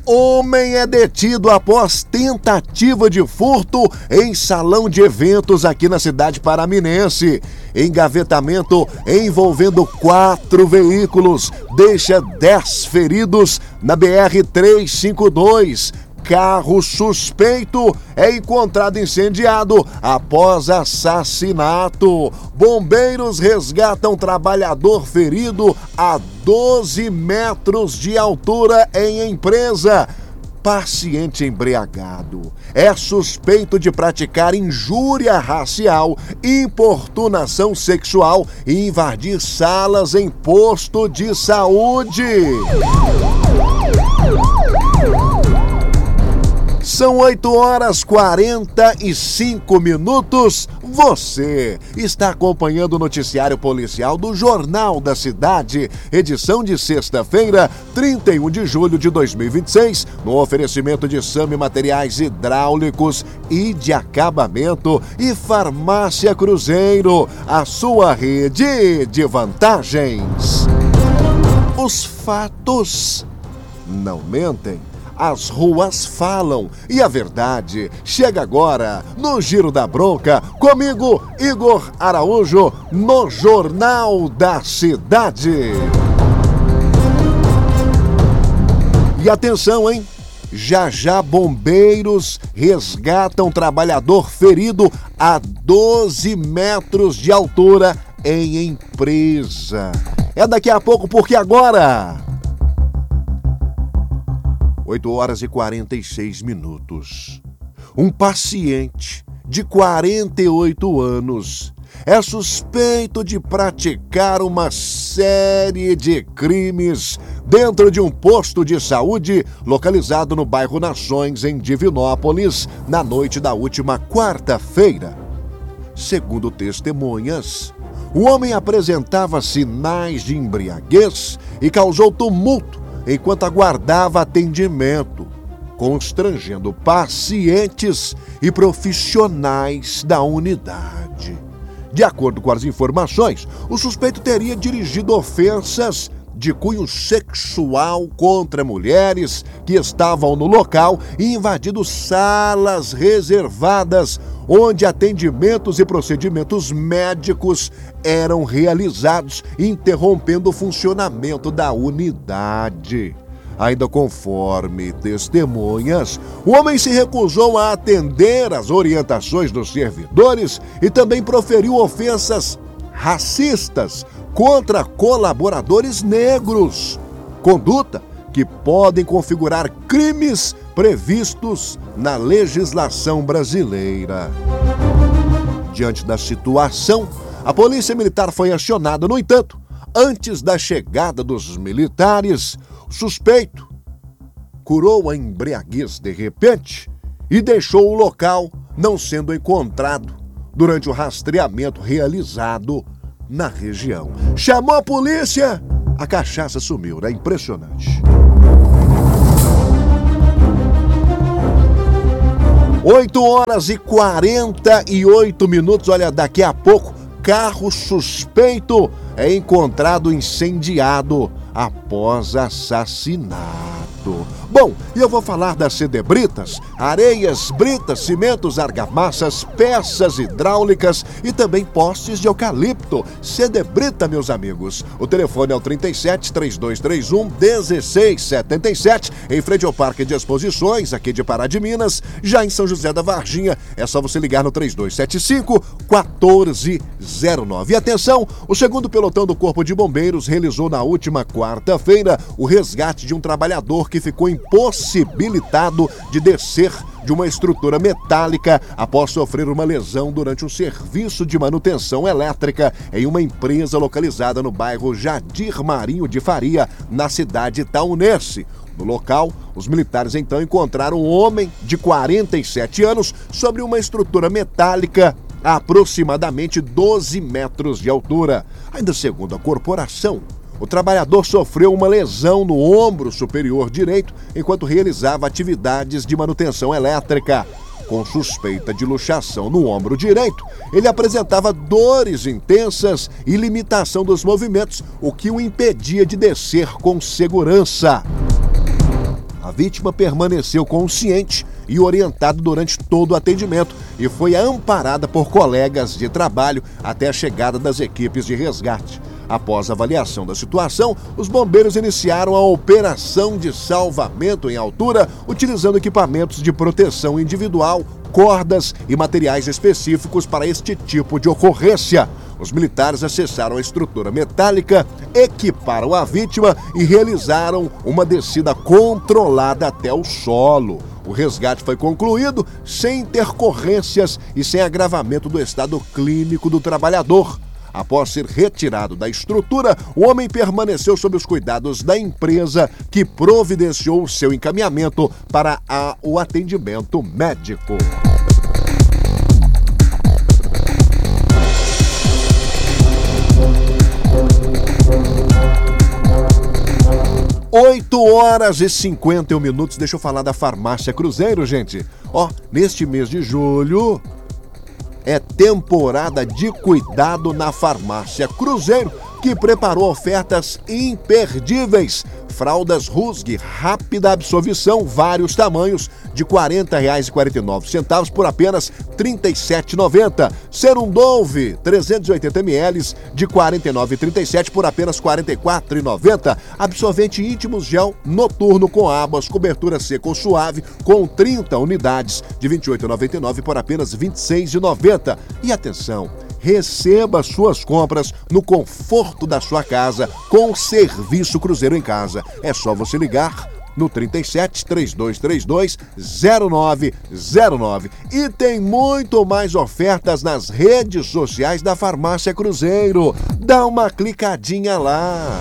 Homem é detido após tentativa de furto em salão de eventos aqui na cidade paraminense. Engavetamento envolvendo 4 veículos deixa 10 feridos na BR-352. Carro suspeito é encontrado incendiado após assassinato. Bombeiros resgatam trabalhador ferido a 12 metros de altura em empresa. Paciente embriagado é suspeito de praticar injúria racial, importunação sexual e invadir salas em posto de saúde. São 8h45. Você está acompanhando o noticiário policial do Jornal da Cidade, edição de sexta-feira, 31 de julho de 2026, no oferecimento de Sami Materiais Hidráulicos e de Acabamento e Farmácia Cruzeiro, a sua rede de vantagens. Os fatos não mentem. As ruas falam e a verdade chega agora no Giro da Bronca, comigo, Igor Araújo, no Jornal da Cidade. E atenção, hein? Já bombeiros resgatam trabalhador ferido a 12 metros de altura em empresa. É daqui a pouco, porque agora 8h46. Um paciente de 48 anos é suspeito de praticar uma série de crimes dentro de um posto de saúde localizado no bairro Nações, em Divinópolis, na noite da última quarta-feira. Segundo testemunhas, o homem apresentava sinais de embriaguez e causou tumulto enquanto aguardava atendimento, constrangendo pacientes e profissionais da unidade. De acordo com as informações, o suspeito teria dirigido ofensas de cunho sexual contra mulheres que estavam no local e invadido salas reservadas onde atendimentos e procedimentos médicos eram realizados, interrompendo o funcionamento da unidade. Ainda conforme testemunhas, o homem se recusou a atender às orientações dos servidores e também proferiu ofensas racistas contra colaboradores negros, conduta que podem configurar crimes previstos na legislação brasileira. Diante da situação, a Polícia Militar foi acionada. No entanto, antes da chegada dos militares, o suspeito curou a embriaguez de repente e deixou o local, não sendo encontrado durante o rastreamento realizado na região. Chamou a polícia, a cachaça sumiu, é impressionante. 8h48. Olha, daqui a pouco, carro suspeito é encontrado incendiado após assassinato. Bom, e eu vou falar das Cedebritas, areias, britas, cimentos, argamassas, peças hidráulicas e também postes de eucalipto. Cedebrita, meus amigos. O telefone é o 37-3231-1677, em frente ao Parque de Exposições, aqui de Pará de Minas. Já em São José da Varginha, é só você ligar no 3275-1409. E atenção, o 2º Pelotão do Corpo de Bombeiros realizou na última quarta-feira o resgate de um trabalhador que ficou impossibilitado de descer de uma estrutura metálica após sofrer uma lesão durante um serviço de manutenção elétrica em uma empresa localizada no bairro Jardim Marinho de Faria, na cidade itaunense. No local, os militares então encontraram um homem de 47 anos sobre uma estrutura metálica a aproximadamente 12 metros de altura. Ainda segundo a corporação, o trabalhador sofreu uma lesão no ombro superior direito enquanto realizava atividades de manutenção elétrica. Com suspeita de luxação no ombro direito, ele apresentava dores intensas e limitação dos movimentos, o que o impedia de descer com segurança. A vítima permaneceu consciente e orientada durante todo o atendimento e foi amparada por colegas de trabalho até a chegada das equipes de resgate. Após a avaliação da situação, os bombeiros iniciaram a operação de salvamento em altura, utilizando equipamentos de proteção individual, cordas e materiais específicos para este tipo de ocorrência. Os militares acessaram a estrutura metálica, equiparam a vítima e realizaram uma descida controlada até o solo. O resgate foi concluído sem intercorrências e sem agravamento do estado clínico do trabalhador. Após ser retirado da estrutura, o homem permaneceu sob os cuidados da empresa, que providenciou o seu encaminhamento para o atendimento médico. 8h51. Deixa eu falar da Farmácia Cruzeiro, gente. Neste mês de julho é temporada de cuidado na Farmácia Cruzeiro, que preparou ofertas imperdíveis. Fraldas Rusg, rápida absorção, vários tamanhos, de R$ 40,49 por apenas R$ 37,90. Serum Dove, 380 ml, de R$ 49,37 por apenas R$ 44,90. Absorvente íntimos gel noturno com abas, cobertura seca ou suave, com 30 unidades, de R$ 28,99 por apenas R$ 26,90. E atenção! Receba suas compras no conforto da sua casa com o Serviço Cruzeiro em Casa. É só você ligar no 37 3232 0909. E tem muito mais ofertas nas redes sociais da Farmácia Cruzeiro. Dá uma clicadinha lá.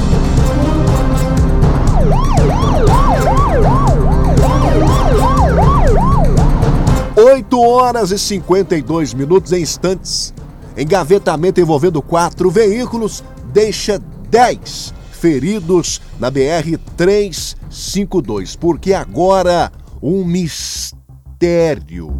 Oito horas e 52 em instantes. Engavetamento envolvendo 4 veículos deixa 10 feridos na BR-352. Porque agora um mistério.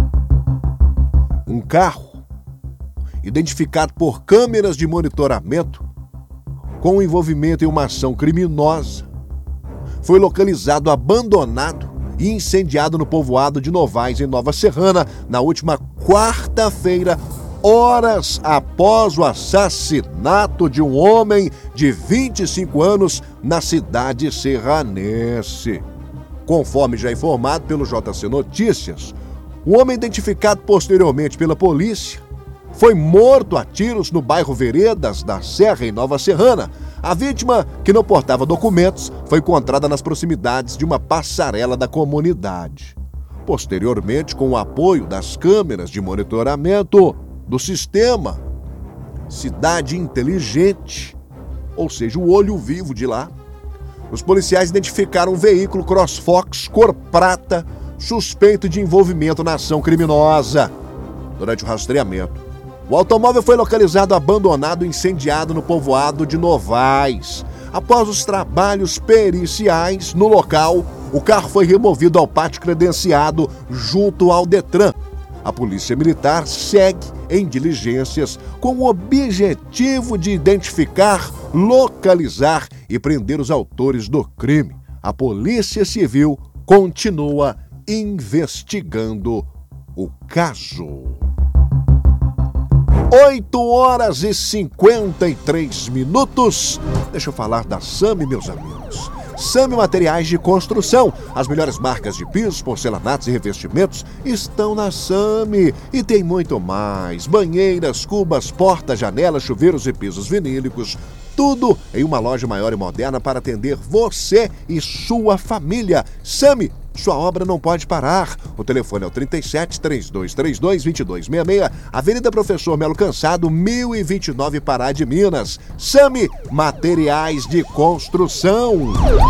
Um carro identificado por câmeras de monitoramento com envolvimento em uma ação criminosa foi localizado abandonado e incendiado no povoado de Novais, em Nova Serrana, na última quarta-feira, horas após o assassinato de um homem de 25 anos na cidade serranense. Conforme já informado pelo JC Notícias, o homem, identificado posteriormente pela polícia, foi morto a tiros no bairro Veredas da Serra, em Nova Serrana. A vítima, que não portava documentos, foi encontrada nas proximidades de uma passarela da comunidade. Posteriormente, com o apoio das câmeras de monitoramento do sistema Cidade Inteligente, ou seja, o olho vivo de lá, os policiais identificaram um veículo CrossFox cor prata, suspeito de envolvimento na ação criminosa. Durante o rastreamento, o automóvel foi localizado abandonado e incendiado no povoado de Novais. Após os trabalhos periciais no local, o carro foi removido ao pátio credenciado junto ao Detran. A Polícia Militar segue em diligências com o objetivo de identificar, localizar e prender os autores do crime. A Polícia Civil continua investigando o caso. 8h53. Deixa eu falar da Sami, meus amigos. Sami Materiais de Construção. As melhores marcas de pisos, porcelanatos e revestimentos estão na Sami. E tem muito mais. Banheiras, cubas, portas, janelas, chuveiros e pisos vinílicos. Tudo em uma loja maior e moderna para atender você e sua família. Sami, sua obra não pode parar. O telefone é o 37 3232 2266, Avenida Professor Melo Cansado, 1029, Pará de Minas. Sami Materiais de Construção.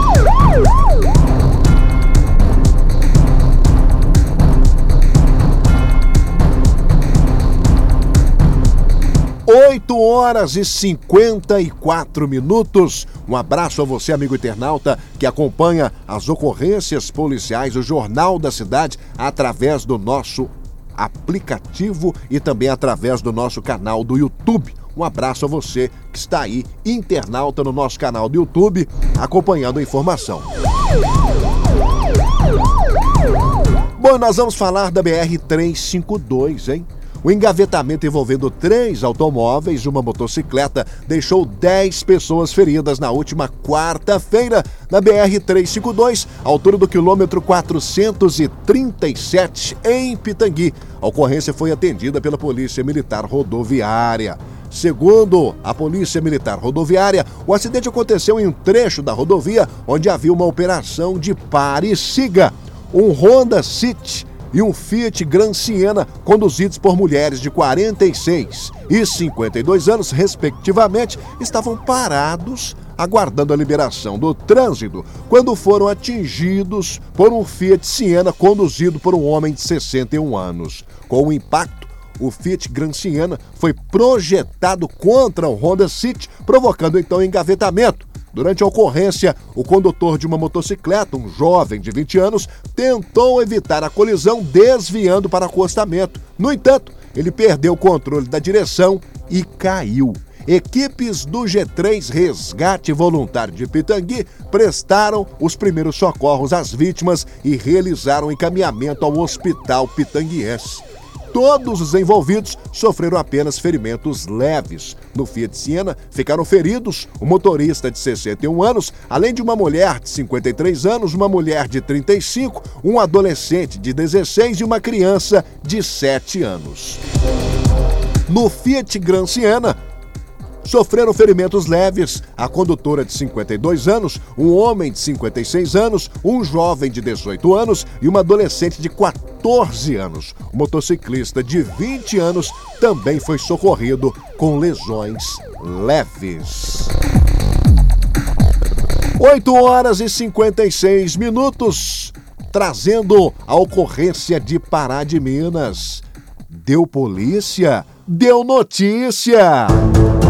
8h54. Um abraço a você, amigo internauta, que acompanha as ocorrências policiais, o Jornal da Cidade, através do nosso aplicativo e também através do nosso canal do YouTube. Um abraço a você que está aí, internauta, no nosso canal do YouTube, acompanhando a informação. Bom, nós vamos falar da BR-352, hein? O engavetamento envolvendo 3 automóveis e uma motocicleta deixou 10 pessoas feridas na última quarta-feira na BR-352, altura do quilômetro 437, em Pitangui. A ocorrência foi atendida pela Polícia Militar Rodoviária. Segundo a Polícia Militar Rodoviária, o acidente aconteceu em um trecho da rodovia onde havia uma operação de pare e siga. Um Honda City e um Fiat Gran Siena, conduzidos por mulheres de 46 e 52 anos, respectivamente, estavam parados aguardando a liberação do trânsito quando foram atingidos por um Fiat Siena conduzido por um homem de 61 anos. Com o impacto, o Fiat Gran Siena foi projetado contra o Honda City, provocando então engavetamento. Durante a ocorrência, o condutor de uma motocicleta, um jovem de 20 anos, tentou evitar a colisão desviando para acostamento. No entanto, ele perdeu o controle da direção e caiu. Equipes do G3 Resgate Voluntário de Pitangui prestaram os primeiros socorros às vítimas e realizaram encaminhamento ao Hospital Pitanguiense. Todos os envolvidos sofreram apenas ferimentos leves. No Fiat Siena ficaram feridos o motorista de 61 anos, além de uma mulher de 53 anos, uma mulher de 35, um adolescente de 16 e uma criança de 7 anos. No Fiat Gran Siena, sofreram ferimentos leves a condutora de 52 anos, um homem de 56 anos, um jovem de 18 anos e uma adolescente de 14 anos. O motociclista de 20 anos também foi socorrido com lesões leves. 8h56, trazendo a ocorrência de Pará de Minas. Deu polícia, deu notícia!